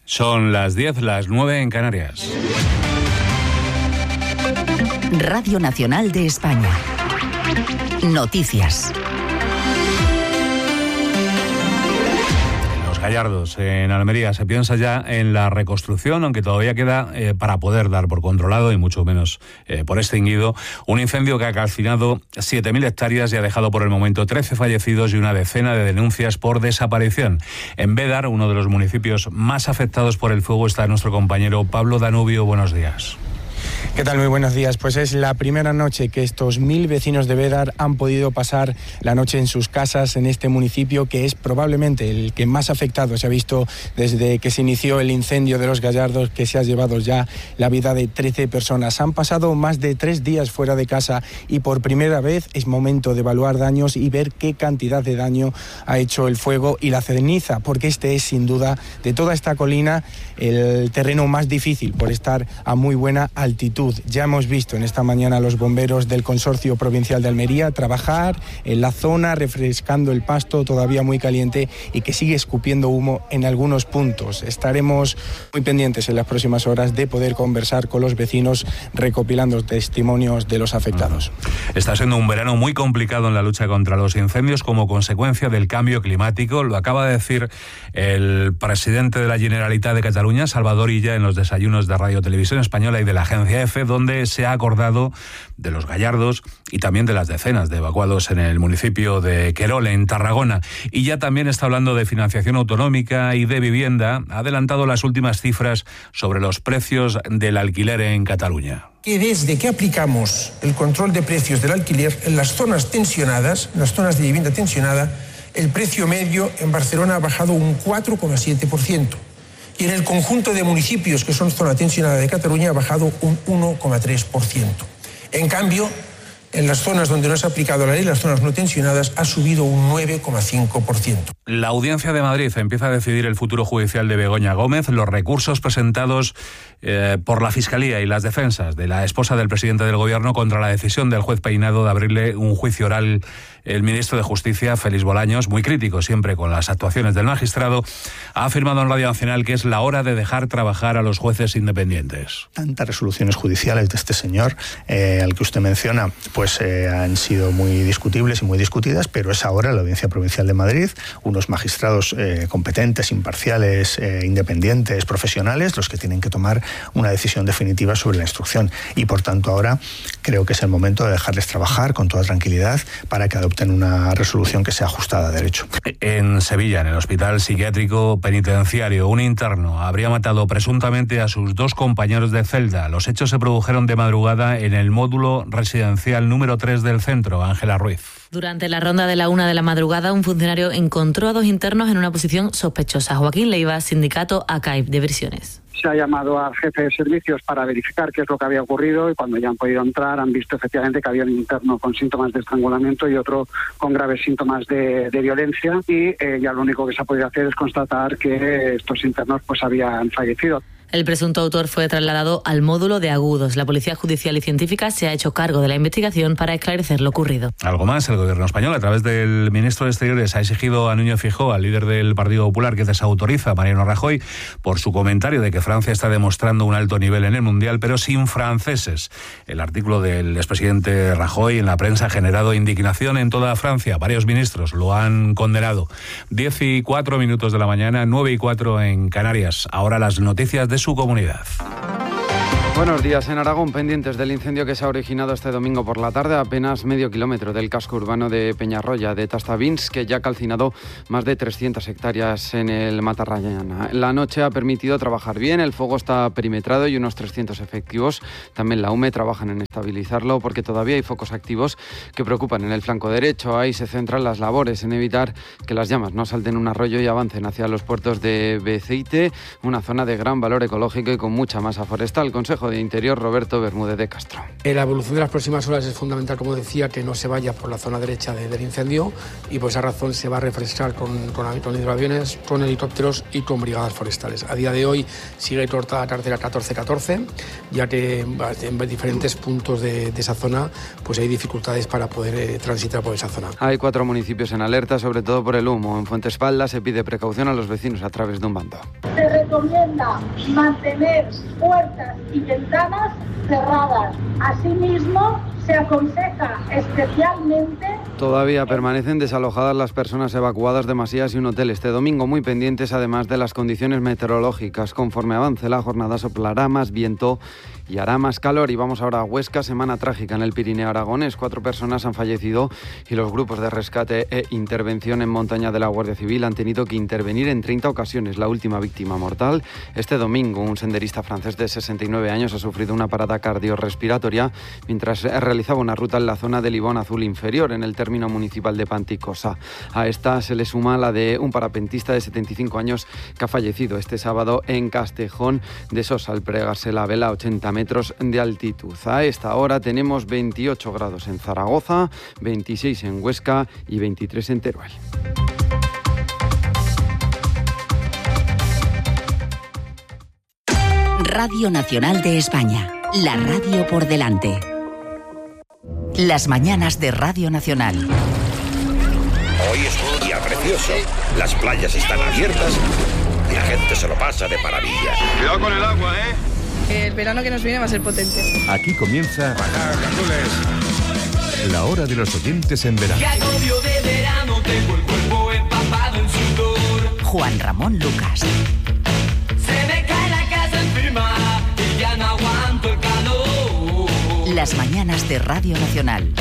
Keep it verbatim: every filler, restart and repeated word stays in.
Son las diez, las nueve en Canarias. Radio Nacional de España. Noticias. Gallardos, en Almería, se piensa ya en la reconstrucción, aunque todavía queda eh, para poder dar por controlado y mucho menos eh, por extinguido un incendio que ha calcinado siete mil hectáreas y ha dejado por el momento trece fallecidos y una decena de denuncias por desaparición. En Bédar, uno de los municipios más afectados por el fuego, está nuestro compañero Pablo Danubio. Buenos días. ¿Qué tal? Muy buenos días. Pues es la primera noche que estos mil vecinos de Bédar han podido pasar la noche en sus casas en este municipio, que es probablemente el que más afectado se ha visto desde que se inició el incendio de los Gallardos, que se ha llevado ya la vida de trece personas. Han pasado más de tres días fuera de casa y por primera vez es momento de evaluar daños y ver qué cantidad de daño ha hecho el fuego y la ceniza, porque este es sin duda de toda esta colina el terreno más difícil por estar a muy buena altitud. Ya hemos visto en esta mañana a los bomberos del Consorcio Provincial de Almería trabajar en la zona, refrescando el pasto todavía muy caliente y que sigue escupiendo humo en algunos puntos. Estaremos muy pendientes en las próximas horas de poder conversar con los vecinos recopilando testimonios de los afectados. Está siendo un verano muy complicado en la lucha contra los incendios como consecuencia del cambio climático. Lo acaba de decir el presidente de la Generalitat de Cataluña, Salvador Illa, en los desayunos de Radio Televisión Española y de la agencia EFE, donde se ha acordado de los Gallardos y también de las decenas de evacuados en el municipio de Querol, en Tarragona. Y ya también está hablando de financiación autonómica y de vivienda. Ha adelantado las últimas cifras sobre los precios del alquiler en Cataluña. Que desde que aplicamos el control de precios del alquiler en las zonas tensionadas, en las zonas de vivienda tensionada, el precio medio en Barcelona ha bajado un cuatro coma siete por ciento. Y en el conjunto de municipios que son zona tensionada de Cataluña ha bajado un uno coma tres por ciento. En cambio, en las zonas donde no se ha aplicado la ley, las zonas no tensionadas, ha subido un nueve coma cinco por ciento. La Audiencia de Madrid empieza a decidir el futuro judicial de Begoña Gómez. Los recursos presentados eh, por la Fiscalía y las defensas de la esposa del presidente del Gobierno contra la decisión del juez Peinado de abrirle un juicio oral. El ministro de Justicia, Félix Bolaños, muy crítico siempre con las actuaciones del magistrado, ha afirmado en Radio Nacional que es la hora de dejar trabajar a los jueces independientes. Tantas resoluciones judiciales de este señor, eh, al que usted menciona, pues eh, han sido muy discutibles y muy discutidas, pero es ahora la Audiencia Provincial de Madrid, unos magistrados eh, competentes, imparciales, eh, independientes, profesionales, los que tienen que tomar una decisión definitiva sobre la instrucción. Y por tanto ahora creo que es el momento de dejarles trabajar con toda tranquilidad para que adopten en una resolución que sea ajustada a derecho. En Sevilla, en el Hospital Psiquiátrico Penitenciario, un interno habría matado presuntamente a sus dos compañeros de celda. Los hechos se produjeron de madrugada en el módulo residencial número tres del centro. Ángela Ruiz. Durante la ronda de la una de la madrugada, un funcionario encontró a dos internos en una posición sospechosa. Joaquín Leiva, sindicato A C A I P de Prisiones. Se ha llamado al jefe de servicios para verificar qué es lo que había ocurrido y cuando ya han podido entrar han visto efectivamente que había un interno con síntomas de estrangulamiento y otro con graves síntomas de, de violencia y eh, ya lo único que se ha podido hacer es constatar que estos internos pues habían fallecido. El presunto autor fue trasladado al módulo de agudos. La Policía Judicial y Científica se ha hecho cargo de la investigación para esclarecer lo ocurrido. Algo más, el Gobierno español, a través del ministro de Exteriores, ha exigido a Núñez Feijóo, al líder del Partido Popular, que desautoriza a Mariano Rajoy por su comentario de que Francia está demostrando un alto nivel en el Mundial, pero sin franceses. El artículo del expresidente Rajoy en la prensa ha generado indignación en toda Francia. Varios ministros lo han condenado. Diez y cuatro minutos de la mañana, nueve y cuatro en Canarias. Ahora las noticias de su comunidad. Buenos días. En Aragón, pendientes del incendio que se ha originado este domingo por la tarde a apenas medio kilómetro del casco urbano de Peñarroya de Tastavins, que ya ha calcinado más de trescientas hectáreas en el Matarrañana. La noche ha permitido trabajar bien, el fuego está perimetrado y unos trescientos efectivos. También la U M E trabajan en estabilizarlo porque todavía hay focos activos que preocupan en el flanco derecho. Ahí se centran las labores en evitar que las llamas no salten un arroyo y avancen hacia los puertos de Beceite, una zona de gran valor ecológico y con mucha masa forestal. El Consejo Consejo de Interior, Roberto Bermúdez de Castro. La evolución de las próximas horas es fundamental, como decía, que no se vaya por la zona derecha de, del incendio, y por esa razón se va a refrescar con, con, con hidroaviones, con helicópteros y con brigadas forestales. A día de hoy sigue cortada la carretera catorce catorce, ya que en diferentes puntos de, de esa zona pues hay dificultades para poder eh, transitar por esa zona. Hay cuatro municipios en alerta, sobre todo por el humo. En Fuentespalda se pide precaución a los vecinos a través de un bando. Se recomienda mantener puertas y ventanas cerradas. Asimismo, se aconseja especialmente... Todavía permanecen desalojadas las personas evacuadas de Masías y un hotel este domingo, muy pendientes además de las condiciones meteorológicas. Conforme avance la jornada soplará más viento y hará más calor. Y vamos ahora a Huesca, semana trágica en el Pirineo aragonés. Cuatro personas han fallecido y los grupos de rescate e intervención en montaña de la Guardia Civil han tenido que intervenir en treinta ocasiones. La última víctima mortal este domingo, un senderista francés de sesenta y nueve años ha sufrido una parada cardiorrespiratoria mientras realizaba una ruta en la zona del Ibón Azul Inferior, en el término municipal de Panticosa. A esta se le suma la de un parapentista de setenta y cinco años que ha fallecido este sábado en Castejón de Sosa al plegarse la vela a ochenta metros de altitud. A esta hora tenemos veintiocho grados en Zaragoza, veintiséis en Huesca y veintitrés en Teruel. Radio Nacional de España, la radio por delante. Las mañanas de Radio Nacional. Hoy es un día precioso. Las playas están abiertas y la gente se lo pasa de maravilla. Cuidado con el agua, ¿eh? El verano que nos viene va a ser potente. Aquí comienza la hora de los oyentes en verano. De verano tengo el cuerpo empapado en sudor. Juan Ramón Lucas. Se me cae la casa encima y ya no aguanto el calor. Las mañanas de Radio Nacional.